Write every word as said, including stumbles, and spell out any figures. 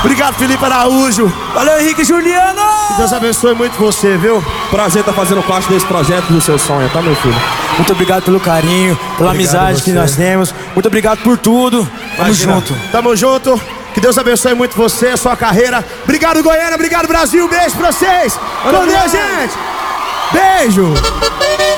Obrigado, Felipe Araújo. Valeu, Henrique Juliano. Que Deus abençoe muito você, viu? Prazer estar fazendo parte desse projeto do seu sonho, tá, meu filho? Muito obrigado pelo carinho, pela Obrigado amizade que nós temos. Muito obrigado por tudo. Tamo Imagina. junto. Tamo junto. Que Deus abençoe muito você, a sua carreira. Obrigado, Goiânia. Obrigado, Brasil. Beijo pra vocês. Com Deus, gente. Beijo.